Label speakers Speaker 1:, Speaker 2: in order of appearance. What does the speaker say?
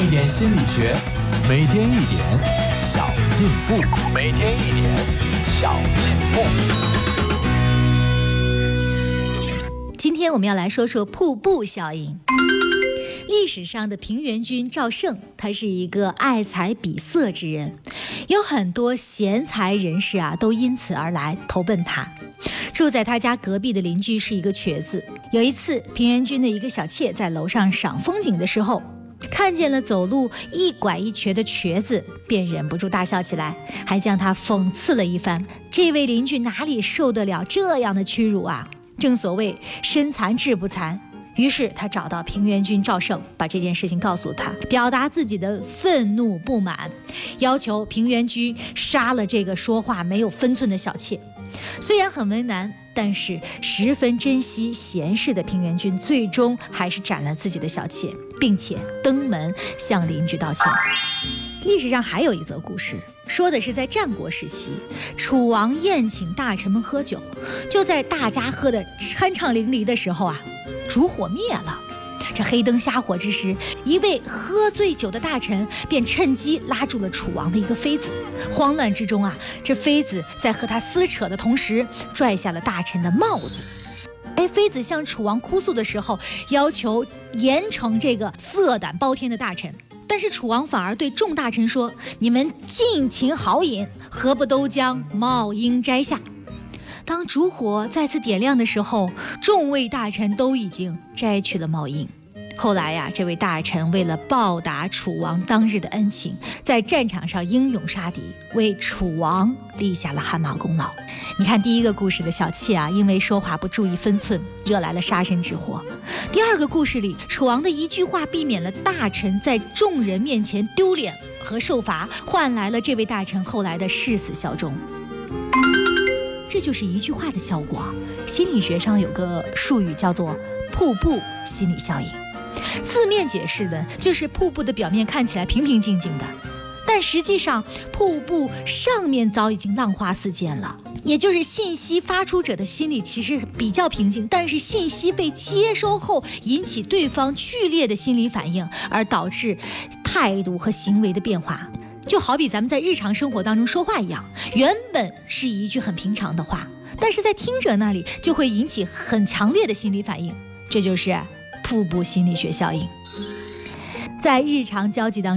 Speaker 1: 一点心理学，每天一点小进步，每天一点小进步。
Speaker 2: 今天我们要来说说瀑布效应。历史上的平原君赵胜，他是一个爱才比色之人，有很多贤才人士都因此而来投奔他。住在他家隔壁的邻居是一个瘸子。有一次，平原君的一个小妾在楼上赏风景的时候，看见了走路一拐一瘸的瘸子，便忍不住大笑起来，还将他讽刺了一番。这位邻居哪里受得了这样的屈辱啊？正所谓身残志不残。于是他找到平原君赵胜，把这件事情告诉他，表达自己的愤怒不满，要求平原君杀了这个说话没有分寸的小妾。虽然很为难，但是十分珍惜贤士的平原君最终还是斩了自己的小妾，并且登门向邻居道歉。历史上还有一则故事，说的是在战国时期，楚王宴请大臣们喝酒，就在大家喝得酣畅淋漓的时候烛火灭了。这黑灯瞎火之时，一位喝醉酒的大臣便趁机拉住了楚王的一个妃子。慌乱之中这妃子在和他撕扯的同时，拽下了大臣的帽子。妃子向楚王哭诉的时候，要求严惩这个色胆包天的大臣。但是楚王反而对众大臣说：“你们尽情豪饮，何不都将帽缨摘下？”当烛火再次点亮的时候，众位大臣都已经摘去了帽缨。后来这位大臣为了报答楚王当日的恩情，在战场上英勇杀敌，为楚王立下了汗马功劳。你看，第一个故事的小妾因为说话不注意分寸，惹来了杀身之祸。第二个故事里，楚王的一句话避免了大臣在众人面前丢脸和受罚，换来了这位大臣后来的誓死效忠。这就是一句话的效果。心理学上有个术语叫做瀑布心理效应，字面解释的就是瀑布的表面看起来平平静静的，但实际上瀑布上面早已经浪花四溅了。也就是信息发出者的心里其实比较平静，但是信息被接收后引起对方剧烈的心理反应，而导致态度和行为的变化。就好比咱们在日常生活当中说话一样，原本是一句很平常的话，但是在听者那里就会引起很强烈的心理反应，这就是瀑布心理学效应。在日常交际当中